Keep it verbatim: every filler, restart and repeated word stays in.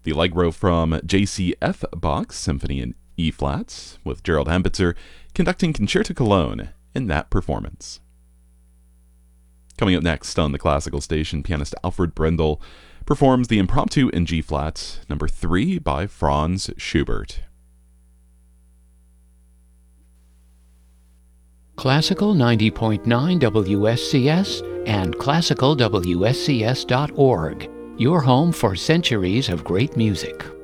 The Allegro from J C F Bach's Symphony in E-flat, with Gerald Hambitzer conducting Concerto Cologne in that performance. Coming up next on the Classical Station, pianist Alfred Brendel performs the Impromptu in G-flat, number three by Franz Schubert. Classical ninety point nine W S C S and classical W S C S dot org, your home for centuries of great music.